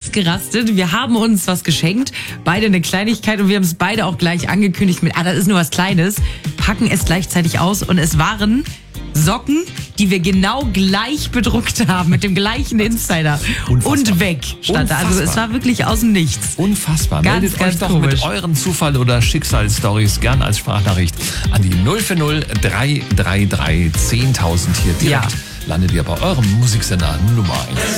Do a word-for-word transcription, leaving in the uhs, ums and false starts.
ausgerastet. Wir haben uns was geschenkt, beide eine Kleinigkeit und wir haben es beide auch gleich angekündigt mit, ah, das ist nur was Kleines, packen es gleichzeitig aus und es waren Socken, die wir genau gleich bedruckt haben, mit dem gleichen Insider. Unfassbar. Und weg stand da. Also es war wirklich aus dem Nichts. Unfassbar. Ganz, Meldet ganz euch doch komisch. mit euren Zufall- oder Schicksalsstories gern als Sprachnachricht an die null vier null drei drei drei zehntausend hier direkt. Ja. Landet ihr bei eurem Musiksender Nummer eins.